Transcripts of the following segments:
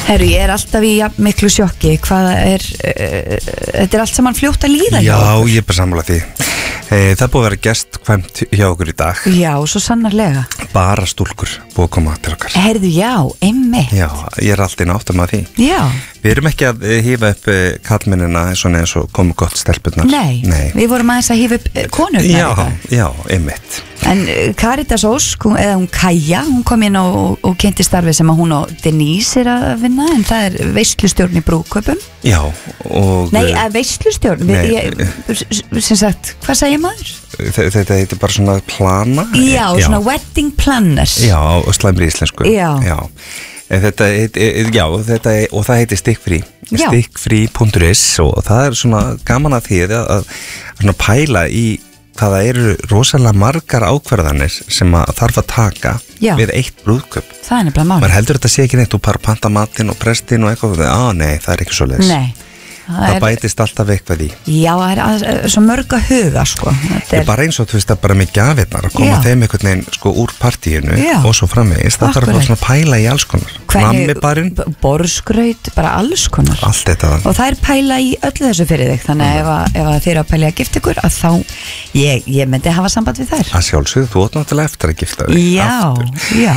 Herru, ég alltaf í miklu sjokki. Þetta allt saman fljótt að líða hjá okkur. Já, ég bara sammála því. Það búið að vera gestkvæmt hjá okkur í dag. Já, svo sannarlega. Bara stúlkur búið að koma til okkar. Herðu, já, einmitt. Já, ég alltaf inn áttum að því. Já. Við erum ekki að hífa upp kallmennina eins og komu gott stelpurnar. Nei, við vorum aðeins að hífa upp konurnar. Já, einmitt. En Karitas Ósk, eða hún Kaja, hún kom inn og kynnti starfið sem að hún og Denise er að vinna, en það veislustjórn í brúðkaupum. Já, og... Nei, veislustjórn, sem sagt, hvað segir maður? Þetta heitir bara svona plana. Já, svona wedding planners. Já, og slæmri íslensku. Já. Og það heitir stikkfrí. Stikkfrí.is og það svona gaman að því að svona pæla í það eru rosalega margar ákvarðanir sem að þarf að taka við eitt brúðkaup. Það nefnilega mál. Man heldur þetta sé ekki neitt, þú bara panta matinn og prestin og eitthvað, nei, það ekki svoleiðis. Nei. Það bætist alltaf eitthvað í. Já, það svo mörg að huga, sko. Bara eins og þú veist að bara með gjafirnar að koma þeim einhvern veginn sko úr partíinu og svo framvegis, það þarf að svona pæla í alls konar. Nammibarinn, borðskraut, bara alls konar. Allt þetta. Og það pæla í öllu þessu fyrir þig, þannig að ef þið eru að pæla í að gifta ykkur, að þá ég myndi hafa samband við þær. Að sjálfsögðu, þú átt náttúrulega eftir að gifta þig. Já.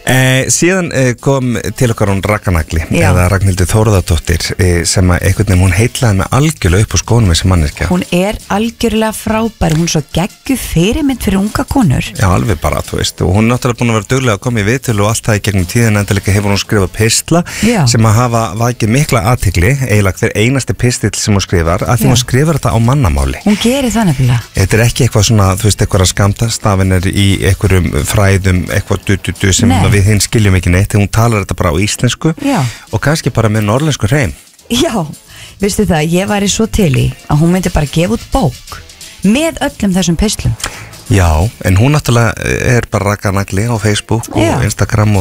Síðan kom til okkar hún Ragnagli, eða Ragnhildur Þórðardóttir, sem að einhvern veginn hún heitlaði með algjörlega upp á skónum þessi manneskja. Hún algjörlega frábær, hún svo geggju fyrirmynd fyrir unga konur. Já, alveg bara, þú veist, og hún er náttúrulega búin að vera duglega að koma í viðtölu og allt það í gegnum tíðina, endalega hefur hún skrifað pistla sem að hafa vakið mikla athygli, eiginlega hver einasti pistill sem hún skrifar, að því hún skrifar þetta á mannamáli. Hún gerir það nefnilega. Þetta ekki eitthvað svona, þú veist, eitthvað skamtastafinir í einhverjum fræðum, eitthvað sem við hinn skiljum ekki neitt, hún talar þetta bara á íslensku og kannski bara með norrlensku hreim. Já, veistu það, ég væri svo til í að hún myndi bara gefa út bók með öllum þessum pislum. Já, en hún náttúrulega bara Ragnagli á Facebook og Instagram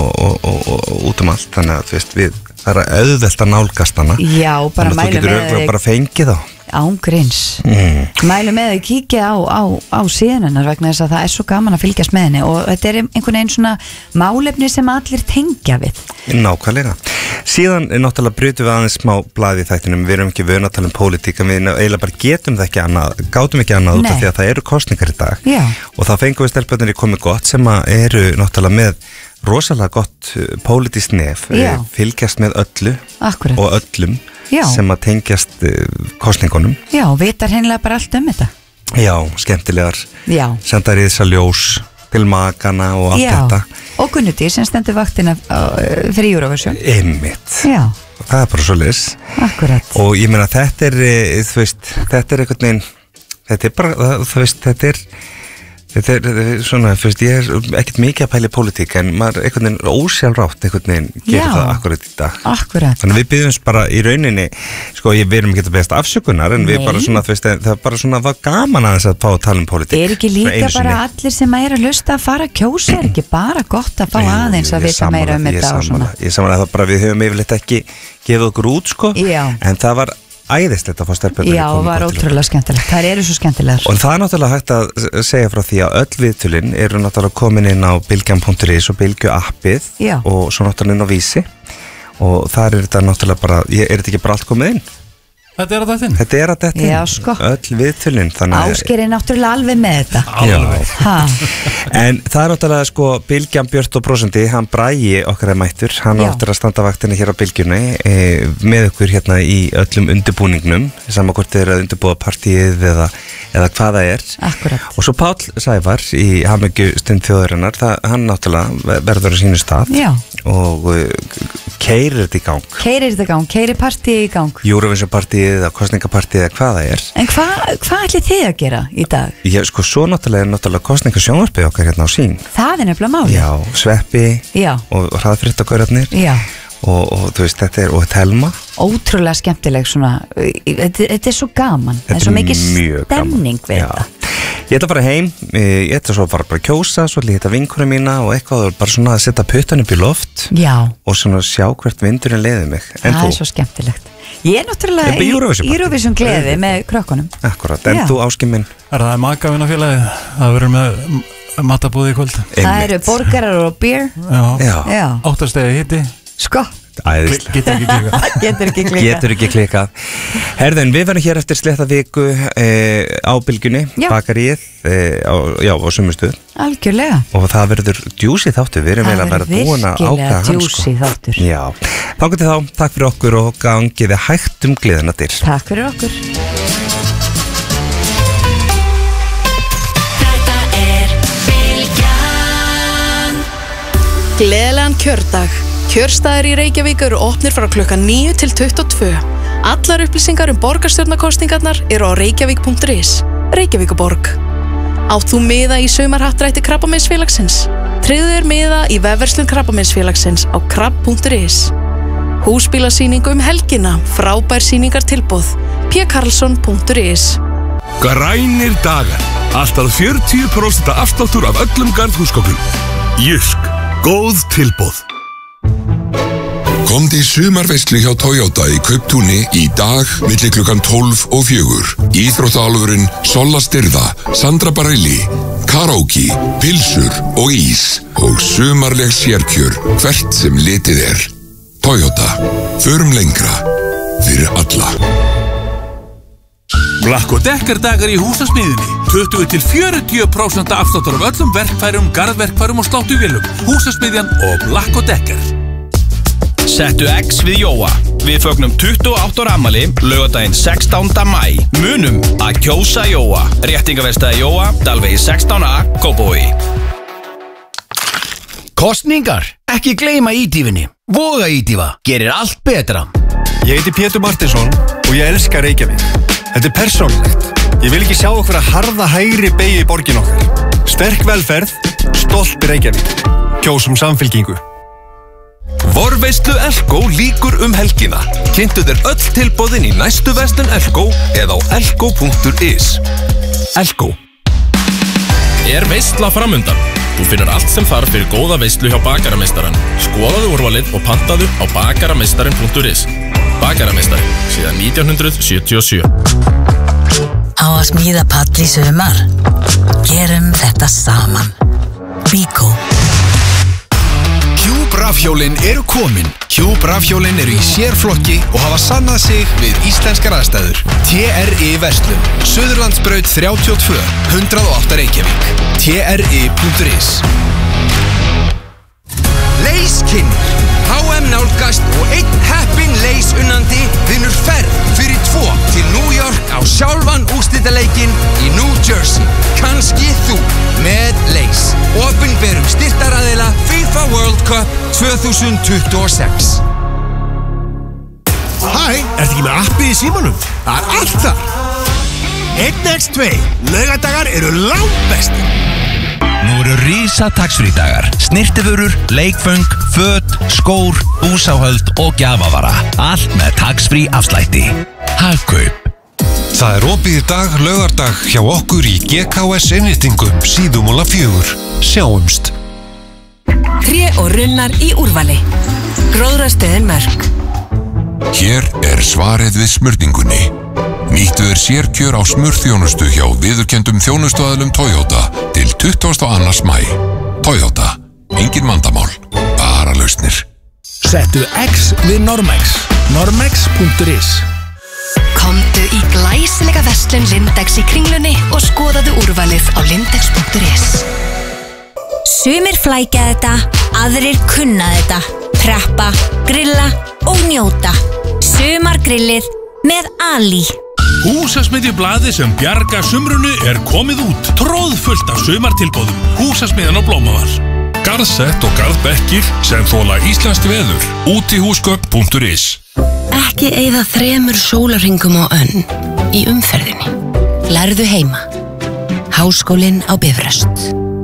og út allt, þannig að þú veist, það auðvelt að nálgast hana. Já, bara mælu með þig. Þú getur auðvitað bara fengið þá. Ángríns. Mælu með að kíkja á síðunar vegna þess að það svo gaman að fylgjast með henni og þetta einhvern veginn svona málefni sem allir tengja við. Nákvæmlega. Síðan náttúrulega brutum við aðeins smá blaði í þættinum, við erum ekki vön að tala um pólitík, en við eiginlega bara gátum ekki annað út af því að það eru kosningar í dag. Og það fengum við stelpjarnir í komið gott sem að eru náttúrulega með rosalega gott pólitískt nef, fylgjast með öllu og öllum sem að tengjast kosningunum. Já, vitar hennilega bara allt þetta. Já, skemmtilegar. Senda riðsa ljós til makana og allt þetta. Og Gunnudís sem stendur vaktina fyrir Eurovision. Einmitt. Já. Það bara svoleiðis. Akkurat. Og ég meina þetta þú veist, þetta einhvern veginn, þetta bara, þú veist, þetta svona, þú veist, ég ekkert mikið að pæla í pólitík, en maður einhvern veginn ósjálfrátt einhvern veginn gerir það akkurat í dag. Akkurat. Þannig við byggjumst bara í rauninni, sko, við erum ekki að beðast afsökunar, en við bara svona, þú veist, það bara svona var gaman aðeins að fá að tala um pólitík. Ekki líka bara allir sem að hlusta að fara að kjósa, ekki bara gott að fá aðeins að vita meira þetta og svona. Ég samanlega það bara, við höfum yfirleitt ekki gefið okkur út, sko, en það var æðislegt að fá stelpurnar. Já, var ótrúlega skemmtilegt. Það eru svo skemmtilegar. Og það náttúrulega hægt að segja frá því að öll viðtölin eru náttúrulega komin inn á bilgjan.is og Bilgju appið og svo náttúrulega inn á Vísi og þar þetta náttúrulega bara, þetta ekki bara allt komið inn? Þetta að dættin? Þetta að dættin. Já, sko. Öll viðtölin. Ásgeir náttúrulega alveg með þetta. Alveg. En það náttúrulega sko Bilgjan Björt og Prósendi, hann Bragi okkar mættur, hann áttur að standa vaktinni hér á Bilgjunni með okkur hérna í öllum undirbúningnum, saman hvort þið eru að undirbúa partíið eða hvað það er. Akkurat. Og svo Páll Sævar í hamingjustund þjóðarinnar, hann náttúrulega verður á sínu stað. Já. Og keyrir þetta í gang. Keyrir partíið í gang. Eurovision partíið eða kostningapartíð eða hvað það er. En hvað ætli þið að gera í dag? Já, sko, svo náttúrulega kostningasjónvarpið okkar hérna á Sín. Það nefnilega máli. Já, Sveppi og hraðfréttagörðarnir. Já. Og þú veist, þetta og Telma. Ótrúlega skemmtileg svona, þetta svo gaman. Það svo mikið stemning við þetta. Ég ætla að fara heim, ég ætla svo bara að kjósa, svo ætla ég að hitta vinkunum mína og eitthvað og bara svona að setja puttan upp í loft. Já. Og svona sjá hvert vindurinn leiði mig. Það er svo skemmtilegt. Ég náttúrulega í Eurovision gleði með krökkunum. Akkurat, en þú Ásgeir minn? Það Magavínafélagið, það verður með matabúði í kvöld. Það eru borgarar og beer. Já. 8 stegi hitti. Sko. Getur ekki klikað. Herðin, við verðum hér eftir slétta viku á Bylgjunni, bakaríið á Summarstöð. Algjörlega. Og það verður djúsi þáttur, við erum vel að vera búin að ákveða hann djúsi þáttur. Já, þangað til þá, takk fyrir okkur og gangiði hægt gleðina dyr. Takk fyrir okkur. Gleðilegan kjördag. Kjörstaðir í Reykjavík eru opnir frá klukkan 9 til 22. Allar upplýsingar borgarstjórnarkosningarnar eru á reykjavík.is. Reykjavíkuborg. Átt þú miða í sumarhattrætti Krabbameinsfélagsins? Tryggðu þér miða í vefverslun Krabbameinsfélagsins á krabb.is. Húsbílasýning helgina, frábær sýningartilboð, pkarlsson.is. Grænir dagar. Alltaf 40% afsláttur af öllum garðhúsgögnum. Jysk. Góð tilboð. Komdu í sumarveislu hjá Toyota í Kauptúni í dag milli klukkan 12 og 4. Íþróttaálfurinn Solla Styrða, Sandra Bareilly, karaoke, pilsur og ís og sumarleg sérkjör hvert sem litið er. Toyota. Förum lengra. Fyrir alla. Black & Decker dagar í húsasmiðinni. 20-40% afsláttur af öllum verkfærum, garðverkfærum og sláttuvélum. Húsasmiðjan og Black & Decker. Settu X við Jóa. Við fögnum 28 ára afmæli laugardaginn 16. maí. Munum að kjósa Jóa. Réttingaverkstæði Jóa, Dalvegi 16A, Kópavogi. Kosningar. Ekki gleyma ítífinni. Voga ítífa. Gerir allt betra. Ég heiti Pétur Martinsson og ég elska Reykjavík. Þetta persónulegt. Ég vil ekki sjá okkur að harða hægri beygju í borgin okkar. Sterk velferð, stolt Reykjavík. Kjósum Samfylkingu. Vorveislu Elko lýkur helgina. Kynntu þér öll tilboðin í næstu verslun Elko eða á elko.is. Elko. Veisla framundan. Þú finnur allt sem þarf fyrir góða veislu hjá Bakarameistarann. Skoðaðu úrvalið og pantaðu á bakarameistarin.is. Bakarameistarin, síðan 1977. Á að smíða pall í sumar. Gerum þetta saman. Bíkó. Rafhjólin eru komin. Cube rafhjólin eru í sérflokki og hafa sannað sig við íslenskar aðstæður. TRI Verslun, Suðurlandsbraut 32, 108 Reykjavík. TRI.is. Leyskynir. HM nálgast og einn heppinn leysunnandi vinnur ferð fyrir 2 til New York á sjálfan úrslitaleikinn í New Jersey. Kannski þú með leys. Opinberum styrktaraðila FIFA World Cup 2026. Hæ, ertu ekki með appið í símanum? Það er allt þar. 1x2, laugardagar eru langbestir. Nú eru rísa taxfrí-dagar. Snirtiförur, leikföng, föt, skór, búsáhöld og gjafavara. Allt með taxfrí afslætti. Hagkaup. Það er opið í dag, laugardag, hjá okkur í GKS innréttingum Síðumúla 4. Sjáumst. Tré og runnar í úrvali. Gróðrastöðin Mörk. Hér er svarið við smurningunni. Nýttu þér sérkjör á smurþjónustu hjá viðurkenndum þjónustuaðilum Toyota til 22. maí. Toyota. Engin vandamál. Bara lausnir. Settu X við Normex. Normex.is. Komdu í glæsilega verslun Lindex í Kringlunni og skoðaðu úrvalið á lindex.is. Sumir flækja þetta, aðrir kunna þetta. Preppa, grilla og njóta. Sumargrillið með Ali. Húsasmiðjublaðið sem bjarga sumrunu er komið út. Tróðfullt af sumartilboðum. Húsasmiðjan á Blómavar. Garðsett og garðbekkir sem þola íslenskt veður. Útihúsgögn.is. Ekki eyða 3 sólarhringum á önn í umferðinni. Lærðu heima. Háskólinn á Bifröst.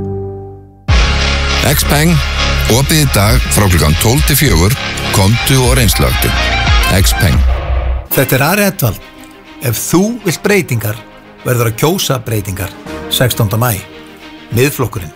Xpeng. Opið í dag frá klukkan 12 til 4. Komdu og reynslagdu. Xpeng. Þetta er Ari Edvald. Ef þú vilt breytingar, verður að kjósa breytingar 16. maí. Miðflokkurinn.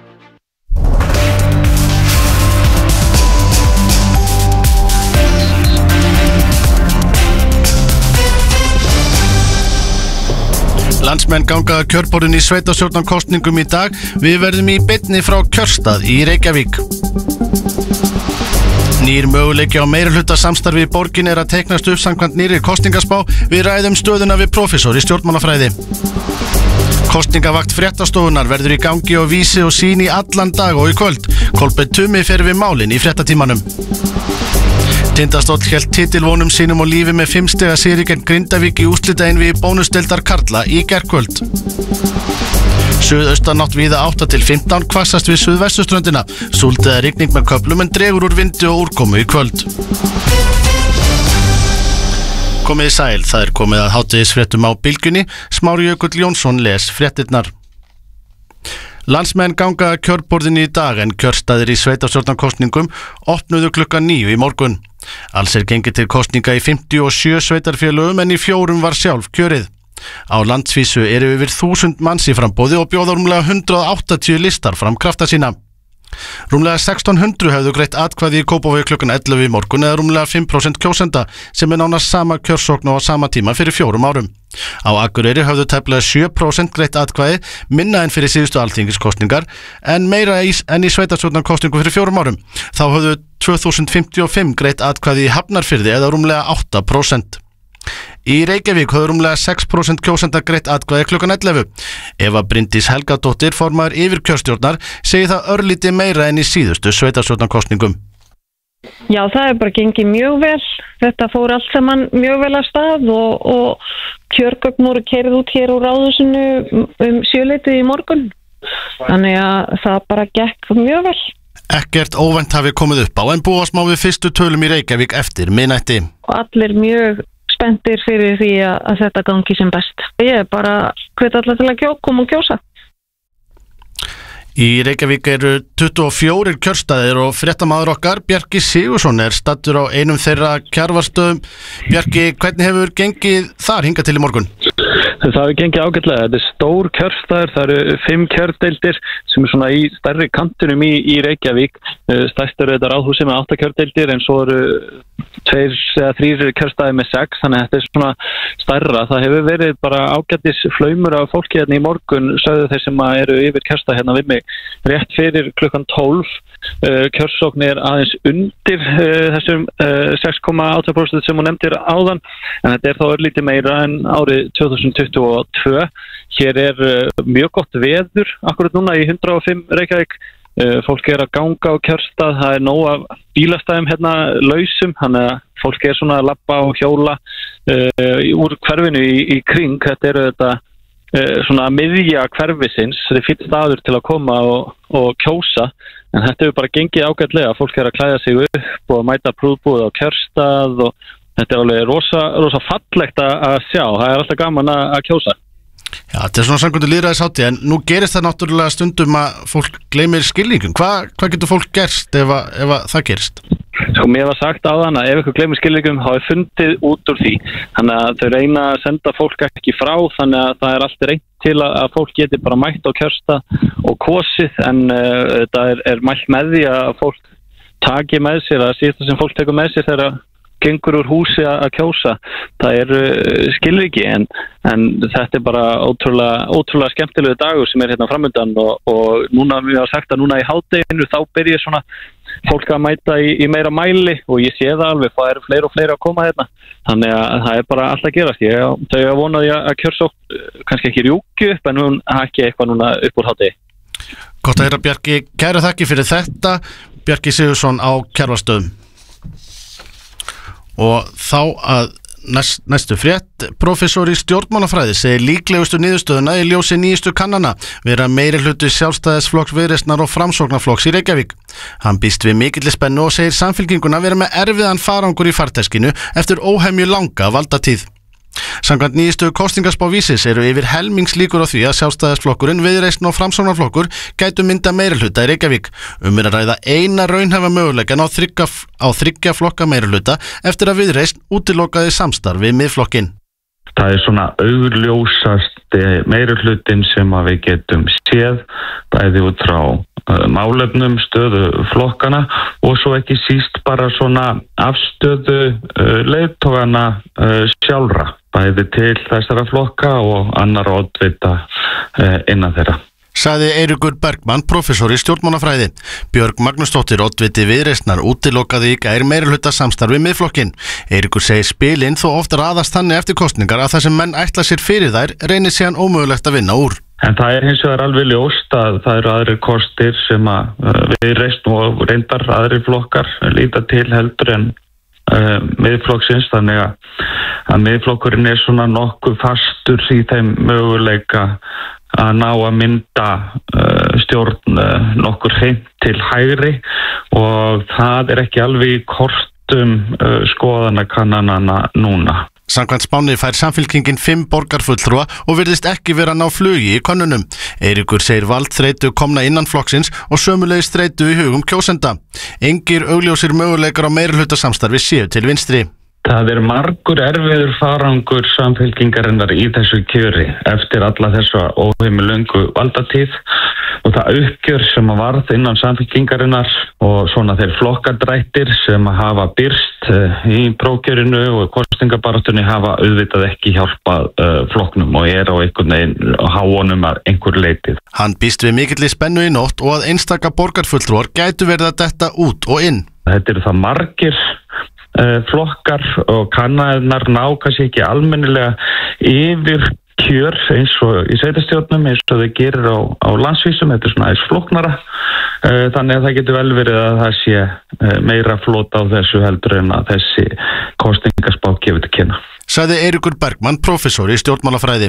Landsmenn gangaða kjörborðin í sveitarstjórnarkosningum í dag. Við verðum í beinni frá kjörstað í Reykjavík. Nýr möguleiki á meirihluta samstarfi í borgin að teiknast upp samkvæmt nýrri kosningaspá. Við ræðum stöðuna við prófessor í stjórnmálafræði. Kosningavakt fréttastofunar verður í gangi og Vísi og Sýn í allan dag og í kvöld. Kolbeinn Tumi fer við málin í fréttatímanum. Tindastóll hélt titilvonum sínum og lífi með 5 stiga sigri gegn Grindavík í úrslitaeinvígi bónusdeildar karla í gærkvöld. Suðaustanátt víða 8 til 15, hvassast við suðvestuströndina. Súld eða rigning með köflum en dregur úr vindi og úrkomu í kvöld. Komið í sæl, það komið að hádegisfréttum á Bylgjunni. Smári Jökull Jónsson les fréttirnar. Landsmenn ganga að kjörborðinu í dag en kjörstaðir í sveitarstjórnarkosningum opnuðu klukkan 9 í morgun. Alls gengið til kosninga í 57 sveitarfélögum en í 4 var sjálf kjörið. Á landsvísu yfir 1000 manns í framboði og bjóða rúmlega 180 listar fram krafta sína. Rúmlega 1600 hefðu greitt atkvæði í Kópavogi klukkan 11 í morgun eða rúmlega 5% kjósenda sem nánast sama kjörsókn á sama tíma fyrir 4 árum. Á Akureyri höfðu tæplega 7% greitt atkvæði, minna en fyrir síðustu alþingiskosningar en meira en í sveitarstjórnarkosningu fyrir 4 árum. Þá höfðu 2055 greitt atkvæði í Hafnarfirði eða rúmlega 8%. Í Reykjavík höfðu rúmlega 6% kjósenda greitt atkvæði klukkan 11. Eva Bryndís Helgadóttir, formaður yfirkjörstjórnar, segir það örlítið meira en í síðustu sveitarstjórnarkosningum. Já, það bara gengið mjög vel. Þetta fór allt saman mjög vel af stað og kjörgögn voru keyrð út hér úr ráðhúsinu 7:00 í morgun. Þannig að það bara gekk mjög vel. Ekkert óvænt hafi komið upp á en búast má við fyrstu tölum í Reykjavík eftir miðnætti. Allir mjög spenntir fyrir því að þetta gangi sem best. Ég bara hvet allar til að koma og kjósa. Í Reykjavík eru 24 kjörstaðir og fréttamaður okkar, Bjarki Sigursson, stattur á einum þeirra kjarvarstöðum. Bjarki, hvernig hefur gengið þar hingað til í morgun? Það hefur gengið ágætlega. Þetta stór kjörstaðir, það eru 5 kjördeildir sem svona í stærri kantinum í Reykjavík. Stærstur þetta ráðhúsi með 8 kjördeildir en svo eru 2 eða 3 kjörstaðir með 6, þannig að þetta stærra. Það hefur verið bara ágætis flaumur af fólki hérna í morgun, sögðu þeir sem eru yfir kjörstað hérna við mig. Rétt fyrir klukkan 12. Kjörsókn aðeins undir þessum 6,8% sem hún nefndir áðan, en þetta þá örlítið meira en árið 2022. Hér mjög gott veður akkurat núna í 105 Reykjavík. Fólk að ganga á kjörstað, það nóg af bílastæðum hérna lausum, þannig að fólk svona að labba og hjóla úr hverfinu í kring. Þetta þetta svona miðja hverfisins, þetta fínn staður til að koma og kjósa, en þetta hefur bara gengið ágætlega. Fólk að klæða sig upp og mæta prúðbúð á kjörstað og þetta alveg rosa fallegt að sjá. Það alltaf gaman að kjósa. Já, þetta svona samkvæmt lýðræðishátíð, en nú gerist það náttúrulega stundum að fólk gleymir skilningum. Hvað getur fólk gerst ef það gerist? Sko, mér var sagt áðan að ef ykkur gleymir skilningum þá fundið út úr því. Þannig að þau reyna að senda fólk ekki frá, þannig að það allt reynt til að fólk geti bara mætt á kjörstað og kosið, en þetta mælt með því að fólk taki með sér, að síðasta sem fólk tekur með sér þegar gengur úr húsi að kjósa. Það skilríki, en þetta bara ótrúlega skemmtilegu dagur sem hérna framöndan og núna, við hafa sagt að núna í hádeginu þá byrja svona fólk að mæta í meira mæli og ég sé það alveg, það fleiri og fleiri að koma hérna. Þannig að það bara alltaf að gerast. Þau hafa vonað að kjörsókn kannski ekki rjúki upp, en hún ekki eitthvað núna upp úr hádegi. Gott að heyra, Bjarki. Kæra þakki fyrir þetta. Bjarki Sigursson á Kjarvalsstöðum. Og þá að næstu frétt. Prófessor í stjórnmálafræði segir líklegustu niðurstöðuna í ljósi nýjustu kannana vera meirihluti Sjálfstæðisflokks, Viðreisnar og Framsóknarflokks í Reykjavík. Hann býst við mikilli spennu og segir Samfylkinguna vera með erfiðan farangur í farteskinu eftir óhemju langa valdatíð. Samkvæmt nýjustu kosningaspá Vísis eru yfir helmingslíkur á því að Sjálfstæðisflokkurinn, Viðreisn og Framsóknarflokkur gætu mynda meirihluta í Reykjavík. Að ræða eina raunhæfa möguleikann á 3 flokka meirihluta eftir að Viðreisn útilokaði samstarf við Miðflokkinn. Það svona augljósasti meirihlutin sem að við getum séð, bæði út frá málefnum, stöðu flokkana og svo ekki síst bara svona afstöðu leiðtogana sjálfra, bæði til þessara flokka og annar oddvita innan þeirra. Sagði Eiríkur Bergmann, prófessor í stjórnmálafræði. Björg Magnúsdóttir, oddviti Viðreisnar, útilokaði í gær meirihluta samstarfi Miðflokkinn. Eiríkur segir spilin þó oft raðast þannig eftir kosningar að það sem menn ætla sér fyrir þær reynir síðan ómögulegt að vinna úr. En það hins vegar alveg ljóst að það eru aðrir kostir sem að Viðreisn og reyndar aðrir flokkar líta til heldur en Miðflokksins, þannig að Miðflokkurinn er svona nokkuð fastur í þeim möguleika að ná að mynda stjórn nokkur hreint til hægri og það er ekki alveg í kortum skoðanakannanana núna. Samkvæmt spánni fær Samfylkingin 5 borgarfulltrúa og virðist ekki vera að ná flugi í könnunum. Eiríkur segir valdþreytu komna innan flokksins og sömulegis þreytu í hugum kjósenda. Engir augljósir möguleikar á meirihluta samstarfi séu til vinstri. Það er margur erfiður farangur Samfylkingarinnar í þessu kjöri eftir alla þessa óheimilöngu valdatíð og það uppgjör sem að varð innan Samfylkingarinnar og svona þeir flokkadrættir sem að hafa birst í prófkjörinu og kosningabaráttunni hafa auðvitað ekki hjálpað flokknum og er á einhvern veginn á háanum að einhver leitið. Hann býst við mikilli spennu í nótt og að einstaka borgarfulltrúar gætu verið að detta út og inn. Þetta eru það margir flokkar og kannarnar ná kannski ekki almennilega yfir kjör eins og í sveitarstjórnum eins og þau gerir á landsvísum, þetta er svona aðeins flóknara, þannig að það getur vel verið að það sé meira flót á þessu heldur en að þessi kosningaspá gefur til kynna. Sagði Eiríkur Bergmann, prófessor í stjórnmálafræði.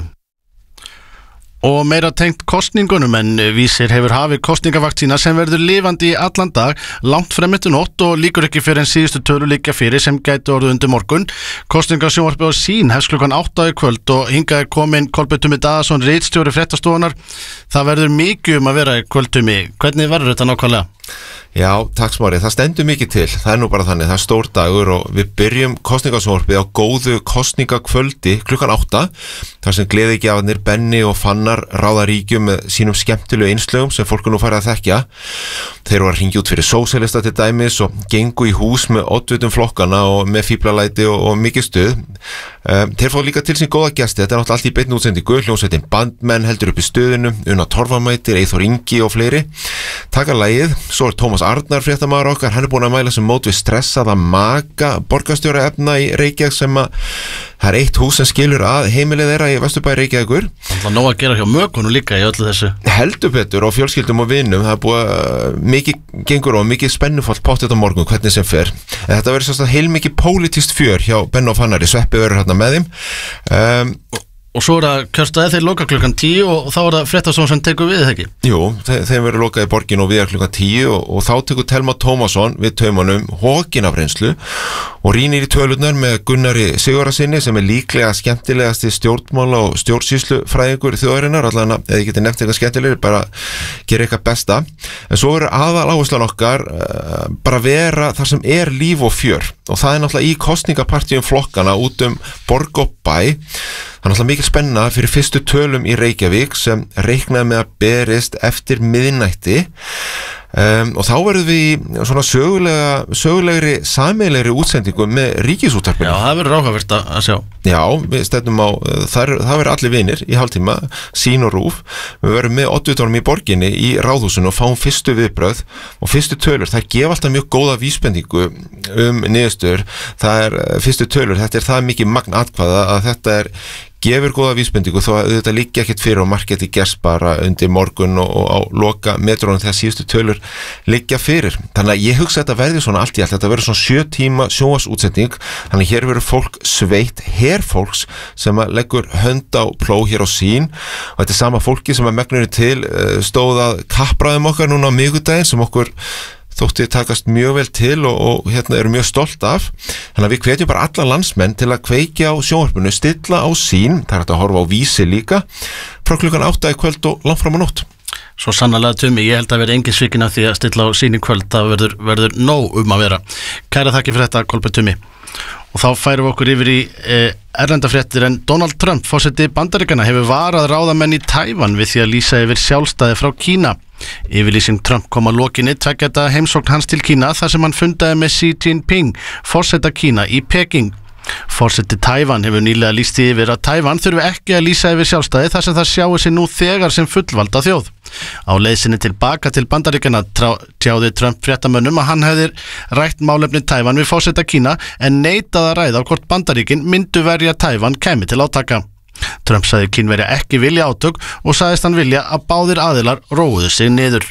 Og meira tengt kosningunum en Vísir hefur hafið kosningavaktína sem verður lifandi í allan dag, langt frem eftir nótt og líkur ekki fyrir en síðustu tölu liggja fyrir sem gæti orðið undir morgun. Kosningasjónvarpið á Sýn hefst klukkan 8 í kvöld og hingað er komin Kolbeinn Tumi Daðason, ritstjóri Fréttastofunnar. Það verður mikið að vera í kvöld, Tumi. Hvernig verður þetta nákvæmlega? Já, takk Smári, það stendur mikið til, það er nú bara þannig, það er stór dagur og við byrjum kosningasjónvarpið á góðu kosningakvöldi klukkan 8, þar sem gleðigjafarnir Benni og Fannar ráða ríkjum með sínum skemmtilegu einslögum sem fólk nú farið að þekkja. Þeir voru að hringja út fyrir sósíalista til dæmis og gengu í hús með oddvitum flokkana og með fíblalæti og mikið stuð. Þeir fá líka til sín góða gesti, þetta er náttúrulega allt í beinni útsendingu, hljómsveitin Bandmenn heldur upp í stöðinu, Una Torfamætir, Eyþór Ingi og fleiri. Taka lagið, svo er Tómas Arnar, fréttamaður okkar, hann er búin að mæla sem mót við stressaða maka borgarstjóra efna í Reykjavík sem að það er eitt hús sem skilur að heimilið þeirra í Vesturbæ Reykjavíkur. Það er nóg að gera hjá mökunum líka í öllu þessu. Heldur betur og fjölskyldum og vinnum, það er búið mikið gengur og mikið spennufall pottet á morgun hvernig sem fer. Þetta verður sérst að heilmikið pólitískt fjör hjá Benni og Fannari, Sveppi verður hérna með þeim. Og svo er það kjörstaði, þeir loka klukkan 10 og þá er það Fréttastofa sem tekur við, ekki? Jú, þeim verður lokað í borgin og við klukkan 10 og þá tekur Telma Tómasson við taumunum hókin af reynslu og rýnir í tölurnar með Gunnari Sigurðarsyni sem er líklega skemmtilegasti stjórnmála og stjórnsýslufræðingur þjóðarinnar, allavega eða ég geti nefnt eitthvað skemmtilegri, bara gera eitthvað besta. En svo verður aðal áherslan okkar bara vera þar sem er líf og fjör og það er náttúrulega í kosningapartíum flokkana út borg og bæ. Það er náttúrulega mikil spenna fyrir fyrstu tölum í Reykjavík sem reiknaði með að berist eftir miðnætti og þá verðum við í svona sögulegri sameiginlegri útsendingu með Ríkisútvarpinu. Já, það verður áhugavert að sjá. Já, við stefnum á, það verður allir vinir í hálftíma, Sýn og RÚV. Við verðum með oddvitunum í borginni í Ráðhúsinu og fáum fyrstu viðbrögð og fyrstu tölur, það gefa alltaf mjög góða vísbendingu niðurstöður. Það er fyrstu tölur, þetta er það mikið magn atkvæða að þetta gefur góða vísbendingu þó að þetta liggja ekkert fyrir og marketti gerst bara undir morgun og á loka metrónum þegar síðustu tölur liggja fyrir. Þannig að ég hugsa að þetta verði svona allt í allt, þetta verður svona 7 tíma sjónvarpsútsending, þannig að hér verður fólk sveitt, herfólks sem að leggur hönd á plóg hér á Sýn og þetta er sama fólki sem að megnurinn til stóð að kappræðum okkar núna á miðvikudaginn sem okkur þótti takast mjög vel til og hérna eru mjög stolt af. Þannig að við hvetjum bara alla landsmenn til að kveikja á sjónvarpinu, stilla á Sýn, það er hægt að horfa á Vísi líka, frá klukkan 8 í kvöld og langt fram á nótt. Svo sannarlega Tumi, ég held að vera engin svikin af því að stilla á Sýn í kvöld, það verður nóg að vera. Kæra þakki fyrir þetta, Kolbeinn Tumi. Og þá færum við okkur yfir í erlendafréttir en Donald Trump, forseti Bandaríkjanna, hefur varað ráðamenn í Tævan við því að lýsa yfir sjálfstæði frá Kína. Yfirlýsing Trump kom að lokinni 2 daga heimsókn hans til Kína þar sem hann fundaði með Xi Jinping, forseta Kína í Peking. Forseti Tævan hefur nýlega lýst því yfir að Tævan þurfi ekki að lýsa yfir sjálfstæði þar sem það sjáir sig nú þegar sem fullvalda þjóð. Á leið sinni tilbaka til Bandaríkjanna tjáði Trump fréttamönnum að hann hefði rætt málefni Tævan við forseta Kína en neitaði að ræða hvort Bandaríkin myndu verja Tævan kæmi til átaka. Trump sagði Kínverja ekki vilja átök og sagðist hann vilja að báðir aðilar róuðu sig niður.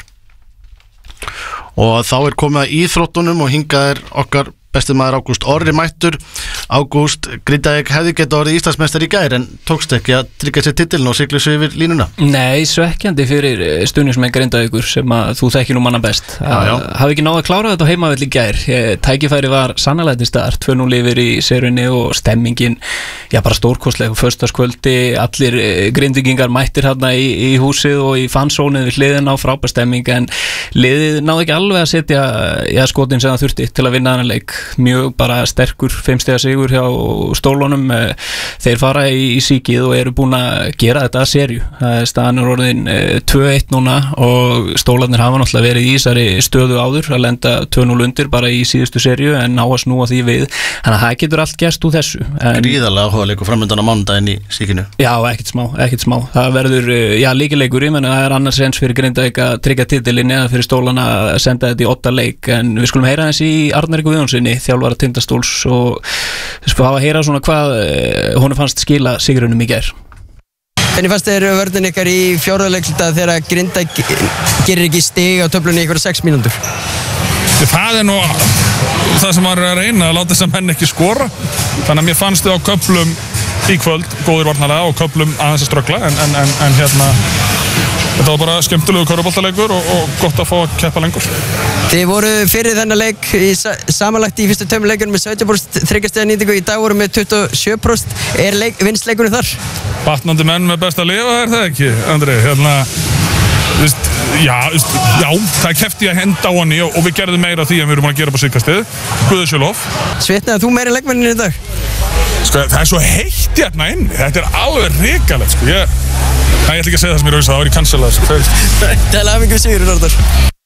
Og þá komið að íþróttunum og hingað okkar besti maður Ágúst Orri mættur. Ágúst, Grindavík hefði getað orðið Íslandsmeistari í gær en tókst ekki að tryggja sér titilin og sigla sig yfir línuna. Nei, svekkjandi fyrir stuðningsmenn Grindavíkur sem að þú þekkir nú manna best. Hafi ekki náð að klára þetta á heimavöll í gær. Tækifæri var sannarlega til staðar, 2-0 yfir í serunni og stemmingin, bara stórkostleg og föstudagskvöldi, allir Grindvíkingar mættir hérna í húsið og í fansónið við hliðina á frábær stemming en liðið náði ekki alveg að setja skotin sem það þurfti til að vinna þennan leik. Mjög bara sterkur 5 stiga sigur hjá stólunum, þeir fara í síkið og eru búin að gera þetta að serju. Staðan orðin 2-1 núna og stólarnir hafa náttúrulega verið í þessari stöðu áður að lenda 2-0 undir bara í síðustu serju en ná að snúa því við, þannig að það getur allt gerst úr þessu. Gríðarlega áhugaleikur framöndan á mánudaginn í síkinu. Já, ekkert smá. Það verður, líkileikur, ég menna það annars eins fyrir Grindavík að tryggja titilinn eða fyrir stólana að senda þetta í 8 leik en við skulum heyra þessi í Arnari Guðjónssoni, þjálfara Tindastóls og hafa að heyra svona hvað honum fannst skila sigrinum í gær. Hvernig fannst þér vörðin ykkar í fjórðuleikluta þegar Grindavík gerir ekki stig á töflunni í ykkur 6 mínútur? Það nú það sem maður að reyna að láta þess að menn ekki skora, þannig að mér fannst þið á köflum í kvöld góðir varnarlega og köflum aðeins að ströggla en þetta var bara skemmtilegu körfuboltaleikur og gott að fá að keppa lengur. Þið voru fyrir þennan leik samanlagt í fyrstu 2 leikunum með 17% þriggjastiganýtingu, í dag voru með 27%. Vinstleikurinn þar? Batnandi menn með besta lifa, það ekki, Andri? Já, það kefti að henda á hann og við gerðum meira því en við erum að gera på síðkastið. Guður sér lof. Svitnaði þú meira leikmennin í dag? Það svo heitt hérna inni, þetta alveg hrikalegt, ég ætla ekki að segja það sem ég rauðs að það var í cancelað. Til hamingu sigur, Arnar.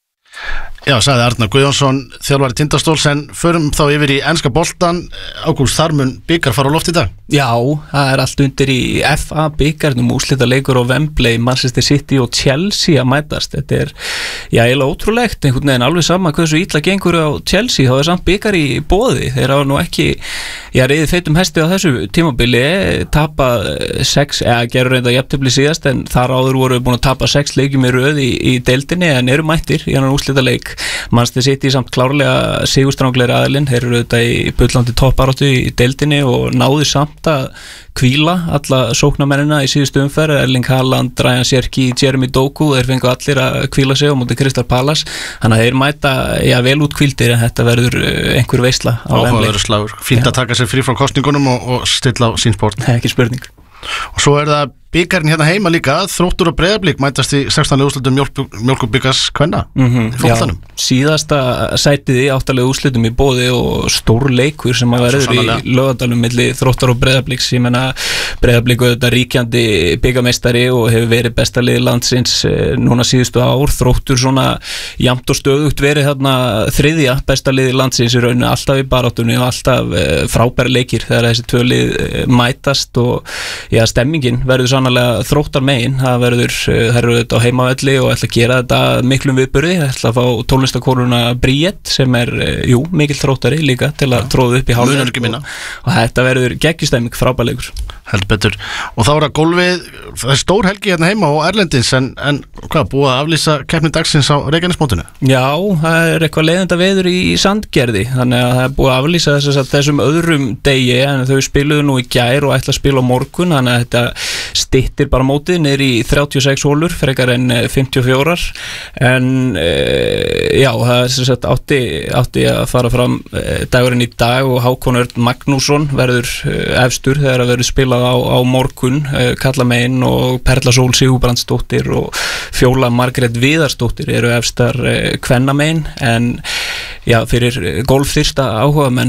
Já, sagði Arnar Guðjónsson, þjálfari Tindastóls, en förum þá yfir í enska boltan. Ágúst, þar mun bikar fara á loft í dag? Já, það allt undir í FA bikarnum, úrslitaleikur á Wembley, Manchester City og Chelsea að mætast. Þetta eiginlega ótrúlegt, einhvern veginn alveg sama hversu illa gengur á Chelsea, þá samt bikar í boði. Þeir hafa nú ekki, riðið feitum hesti á þessu tímabili, tapað 6, gerur reynda jafntefli síðast, en þar áður voru búin að tapa 6 leikjum í röð í deildinni, en eru mættir í annan úrslitaleik. Manchester City samt klárlega sigurstranglegri aðilinn, þeir eru auðvitað í bullandi toppbaráttu í deildinni og náðu samt að hvíla alla sóknarmennina í síðustu umferð, Erling Haaland, Ryan Cherki, Jeremy Doku, þeir fengu allir að hvíla sig á móti Crystal Palace, þannig að þeir mæta vel út hvíldir en þetta verður einhver veisla á Wembley. Áhugaverður slagur, fínt að taka sér frí frá kosningunum og stilla á sín sport. Ekki spurning. Og svo það bikarinn hérna heima líka, Þróttur og Breiðablik mætast í 16. úrslitum Mjólkurbikars kvenna fótboltanum. Síðasta sætið í 8. úrslitum í boði og stór leikur sem að verður í Laugardalnum milli Þróttar og Breiðabliks. Ég menna Breiðablik auðvitað ríkjandi bikameistari og hefur verið besta liði landsins núna síðustu ár. Þróttur svona jafnt og stöðugt verið þarna 3. besta liði landsins í rauninu, alltaf í baráttunni og alltaf frábæri leikir þegar þessi 2 lið mætast og stemmingin verður sannarlega Þróttar megin, það verður, þær eru þetta á heimavelli og ætla að gera þetta miklum viðburði, ætla að fá tónlistakóruna Bríett sem mikill Þróttari líka til að tróða upp í hálfleik og þetta verður geggjustemming, frábærleikur. Heldur betur. Og þá það golfið, það stór helgi hérna heima og erlendins en hvað, búið að aflýsa keppni dagsins á Reykjanesmótinu? Já, það eitthvað leiðinda veður í Sandgerði, þannig að það búið að aflýsa þessum öðrum degi en þau spiluðu nú í gær og ætla að spila á morgun, þannig að þetta styttir bara mótið niður í 36 hólur frekar en 54 en það átti að fara fram dagurinn í dag og Hákon Örn Magnússon verður efstur þegar að verður spilað á morgun, Kallamegin og Perla Sól Sigurbrandsdóttir og Fjóla Margrét Viðarsdóttir eru efstar kvennamegin en fyrir golfþyrsta áhugamenn